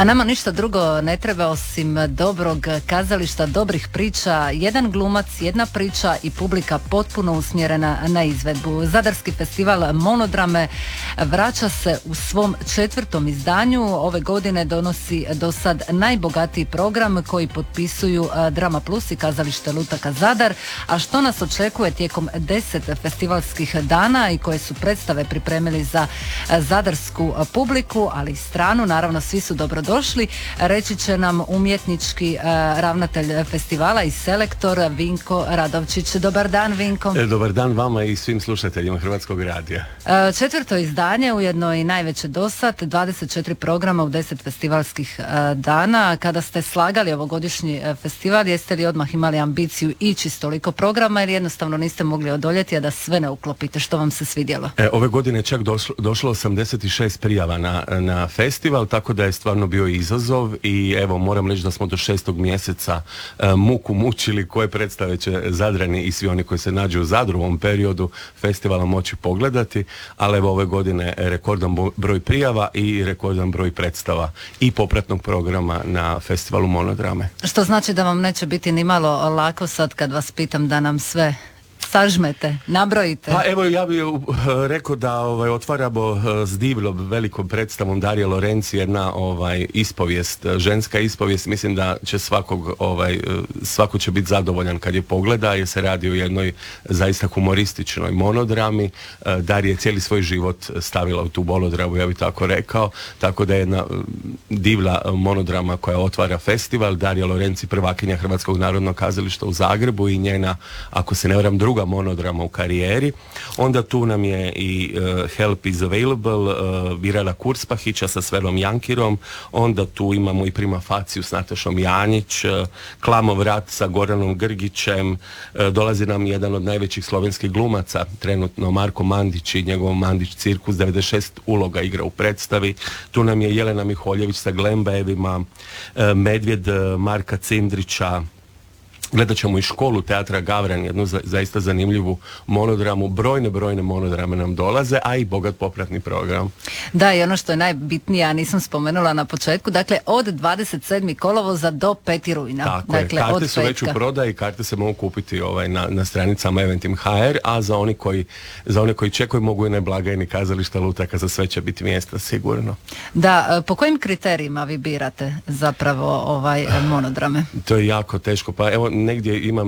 A nama ništa drugo ne treba osim dobrog kazališta, dobrih priča, jedan glumac, jedna priča i publika potpuno usmjerena na izvedbu. Zadarski festival Monodrame vraća se u svom 4. izdanju. Ove godine donosi do sad najbogatiji program koji potpisuju Drama Plus i kazalište Lutaka Zadar. A što nas očekuje tijekom 10 festivalskih dana i koje su predstave pripremili za zadarsku publiku, ali i stranu, naravno svi su dobrodošli, reći će nam umjetnički ravnatelj festivala i selektor Vinko Radovčić. Dobar dan, Vinko. Dobar dan vama i svim slušateljima Hrvatskog radija. 4. izdanje, ujedno i najveće dosad, 24 programa u 10 festivalskih dana. Kada ste slagali ovogodišnji festival, jeste li odmah imali ambiciju ići s toliko programa ili jednostavno niste mogli odoljeti, a da sve ne uklopite? Što vam se svidjelo? Ove godine je čak došlo 86 prijava na festival, tako da je stvarno bio izazov i evo moram reći da smo do 6. mjeseca muku mučili koje predstave će Zadrani i svi oni koji se nađu u Zadru u ovom periodu festivala moći pogledati, ali evo ove godine rekordan broj prijava i rekordan broj predstava i popratnog programa na festivalu Monodrame. Što znači da vam neće biti ni malo lako sad kad vas pitam da nam sve sažmete, nabrojite. Pa evo ja bih rekao da otvaramo s divnom velikom predstavom Darije Lorenci, jedna ispovijest, ženska ispovijest. Mislim da će svako će biti zadovoljan kad je pogleda, jer se radi o jednoj zaista humorističnoj monodrami. Darija je cijeli svoj život stavila u tu monodramu, ja bih tako rekao, tako da je jedna divna monodrama koja otvara festival. Darija Lorenci, prvakinja Hrvatskog narodnog kazališta u Zagrebu i njena, ako se ne varam, druga monodrama u karijeri. Onda tu nam je i Help is Available Virala Kurspahića sa Svelom Jankirom. Onda tu imamo i Prima Faciju s Natašom Janjić, Klamov rat sa Goranom Grgićem. Dolazi nam jedan od najvećih slovenskih glumaca trenutno, Marko Mandić i njegov Mandić cirkus, 96 uloga igra u predstavi. Tu nam je Jelena Miholjević sa Glembajevima, Medvjed Marka Cindrića. Gledat ćemo i Školu teatra Gavran, jednu zaista zanimljivu monodramu. Brojne monodrame nam dolaze, a i bogat popratni program. Da, i ono što je najbitnije, a nisam spomenula na početku, dakle od 27. kolovoza do 5. rujna. Tako dakle, je, karte su već u prodaji, karte se mogu kupiti na stranicama Eventim.hr, a za one koji čekaju mogu i na blagajni kazališta Lutaka, za sve će biti mjesta sigurno. Da, po kojim kriterijima vi birate zapravo monodrame? To je jako teško, pa evo negdje imam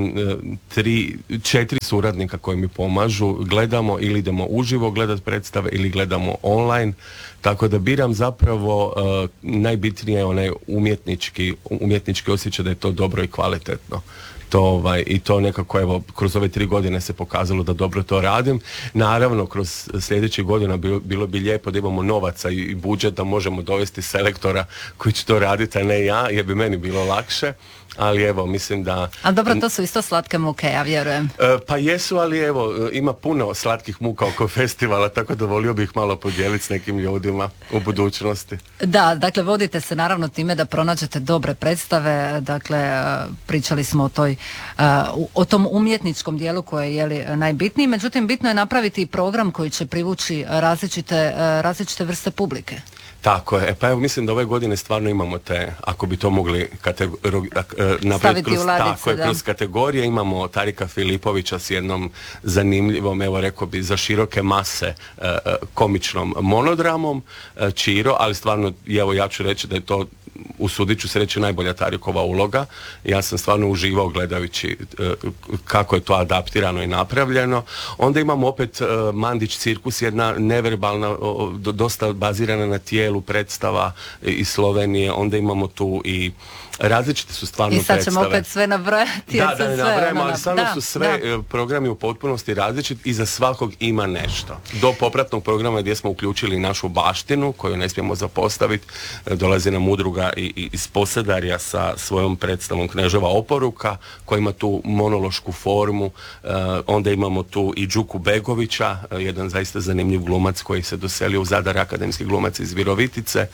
4 suradnika koji mi pomažu. Gledamo ili idemo uživo gledat predstave ili gledamo online, tako da biram zapravo najbitnije je onaj umjetnički osjećaj da je to dobro i kvalitetno. I to nekako evo kroz ove 3 godine se pokazalo da dobro to radim. Naravno kroz sljedećih godina bilo bi lijepo da imamo novaca i budžet da možemo dovesti selektora koji će to raditi, a ne ja, jer bi meni bilo lakše. Ali evo, mislim da... Ali dobro, to su isto slatke muke, ja vjerujem. Pa jesu, ali evo, ima puno slatkih muka oko festivala, tako da volio bih malo podijeliti s nekim ljudima u budućnosti. Da, dakle, vodite se naravno time da pronađete dobre predstave, dakle, pričali smo o tom umjetničkom dijelu koje je najbitniji, međutim, bitno je napraviti i program koji će privući različite vrste publike. Tako je, pa evo mislim da ove godine stvarno imamo ako bi to mogli napraviti kroz kategorije, imamo Tarika Filipovića s jednom zanimljivom, evo rekao bi za široke mase komičnom monodramom, Čiro, ali stvarno, evo ja ću reći da je to, usudit ću se reći, najbolja Tarikova uloga. Ja sam stvarno uživao gledajući kako je to adaptirano i napravljeno. Onda imamo opet Mandić cirkus, jedna neverbalna, dosta bazirana na tijelu predstava iz Slovenije. Onda imamo tu i različite su stvarno predstave. I sad ćemo opet sve nabrojati. Da, ne nabrajamo, ali stvarno su sve programi u potpunosti različiti i za svakog ima nešto. Do popratnog programa gdje smo uključili našu baštinu, koju ne smijemo zapostaviti, dolazi nam udruga iz Posedarja sa svojom predstavom Kneževa oporuka, koja ima tu monološku formu. Onda imamo tu i Đuku Begovića, jedan zaista zanimljiv glumac koji se doselio u Zadar, akademski glumac iz Virovitice,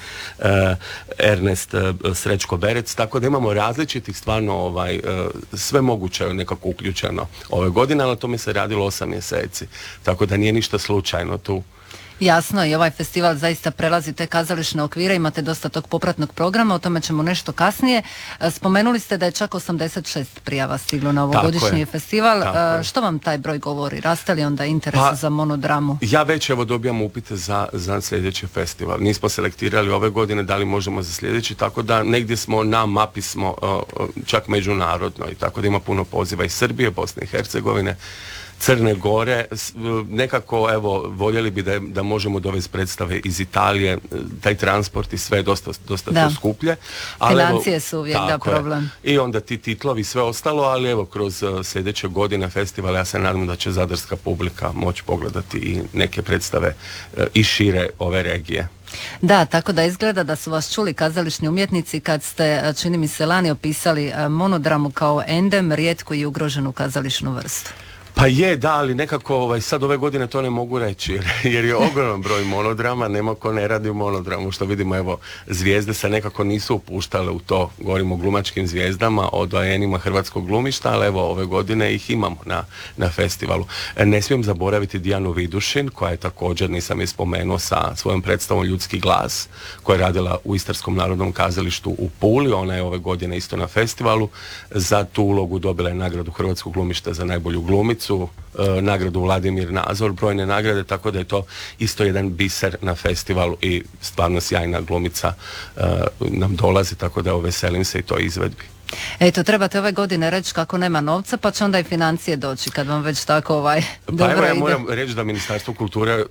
Ernest Srećko Berec, tako da imamo različitih stvarno sve moguće nekako uključeno ove godine, ali na tome se radilo 8 mjeseci, tako da nije ništa slučajno tu. Jasno, i ovaj festival zaista prelazi te kazališne okvire, imate dosta tog popratnog programa, o tome ćemo nešto kasnije. Spomenuli ste da je čak 86 prijava stiglo na ovogodišnji festival. Što vam taj broj govori? Raste li onda interes za monodramu? Ja već dobijam upite za sljedeći festival. Nismo selektirali ove godine, da li možemo za sljedeći, tako da negdje smo na mapi smo čak međunarodno, i tako da ima puno poziva iz Srbije, Bosne i Hercegovine, Crne Gore. Nekako, voljeli bi da možemo dovesti predstave iz Italije, taj transport i sve je dosta to skuplje. Financije su uvijek problem. I onda ti titlovi, sve ostalo, ali kroz sljedeće godine festivala ja se nadam da će zadarska publika moći pogledati i neke predstave i šire ove regije. Da, tako da izgleda da su vas čuli kazališni umjetnici kad ste, čini mi se, lani opisali monodramu kao endem, rijetku i ugroženu kazališnu vrstu. Pa je, da, ali nekako sad ove godine to ne mogu reći, jer je ogroman broj monodrama, nema ko ne radi u monodramu, što vidimo, zvijezde se nekako nisu upuštale u to, govorimo o glumačkim zvijezdama, o doajenima hrvatskog glumišta, ali ove godine ih imamo na festivalu. Ne smijem zaboraviti Dijanu Vidušin, koja je također, nisam je spomenuo, sa svojom predstavom Ljudski glas, koja je radila u Istarskom narodnom kazalištu u Puli, ona je ove godine isto na festivalu, za tu ulogu dobila je nagradu Hrvatskog glumišta za najbolju glumicu, nagradu Vladimir Nazor, brojne nagrade, tako da je to isto jedan biser na festivalu i stvarno sjajna glumica nam dolazi, tako da veselim se i toj izvedbi. Eto, trebate ove godine reći kako nema novca, pa će onda i financije doći kad vam već tako dobro ide. Ja moram reći da Ministarstvo kulture,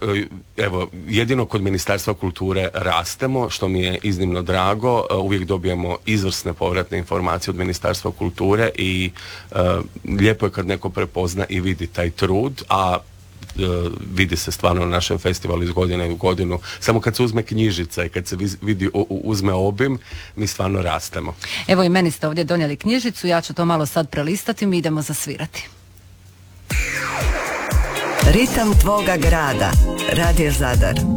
jedino kod Ministarstva kulture rastemo, što mi je iznimno drago. Uvijek dobijemo izvrsne povratne informacije od Ministarstva kulture i lijepo je kad neko prepozna i vidi taj trud, a vidi se stvarno na našem festivalu iz godine u godinu. Samo kad se uzme knjižica i kad se uzme obim, mi stvarno rastemo. Evo i meni ste ovdje donijeli knjižicu, ja ću to malo sad prelistati, mi idemo zasvirati. Ritam tvoga grada, Radio Zadar.